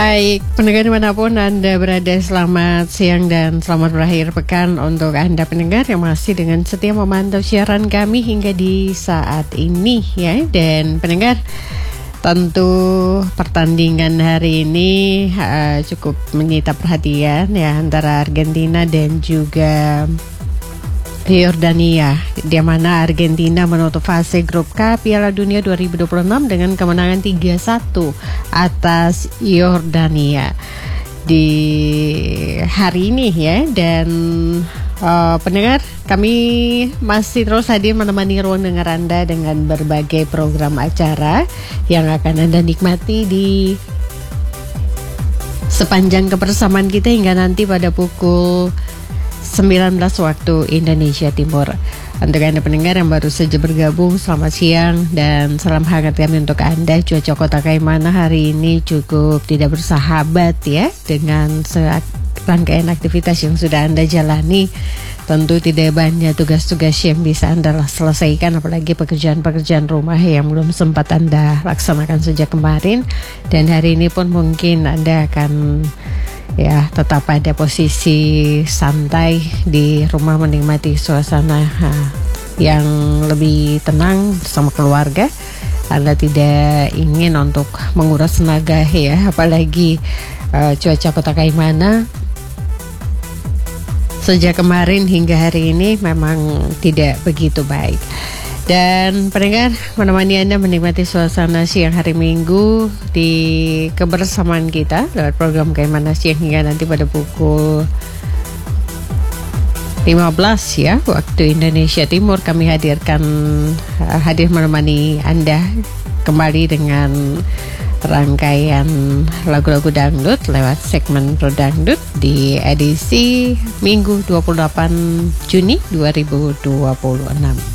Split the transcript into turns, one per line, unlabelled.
Baik, pendengar dimanapun Anda berada, selamat siang dan selamat berakhir pekan untuk Anda pendengar yang masih dengan setia memantau siaran kami hingga di saat ini ya. Dan pendengar, tentu pertandingan hari ini cukup menyita perhatian ya, antara Argentina dan juga Yordania, di mana Argentina menutup fase grup K Piala Dunia 2026 dengan kemenangan 3-1 atas Yordania di hari ini ya. Dan pendengar, kami masih terus hadir menemani ruang dengar Anda dengan berbagai program acara yang akan Anda nikmati di sepanjang kebersamaan kita hingga nanti pada pukul 19 waktu Indonesia Timur. Untuk Anda pendengar yang baru saja bergabung, selamat siang dan salam hangat kami untuk Anda. Cuaca kota Kaimana hari ini cukup tidak bersahabat ya, dengan serangkaian aktivitas yang sudah Anda jalani. Tentu tidak banyak tugas-tugas yang bisa Anda selesaikan, apalagi pekerjaan-pekerjaan rumah yang belum sempat Anda laksanakan sejak kemarin. Dan hari ini pun mungkin Anda akan tetap pada posisi santai di rumah menikmati suasana yang lebih tenang bersama keluarga. Anda tidak ingin untuk menguras tenaga ya, apalagi cuaca kota Kaimana sejak kemarin hingga hari ini memang tidak begitu baik. Dan pendengar, menemani Anda menikmati suasana siang hari Minggu di kebersamaan kita lewat program Kaimana Siang hingga nanti pada pukul 15 ya waktu Indonesia Timur. Kami hadir menemani Anda kembali dengan rangkaian lagu-lagu dangdut lewat segmen Pro Dangdut di edisi Minggu 28 Juni 2026.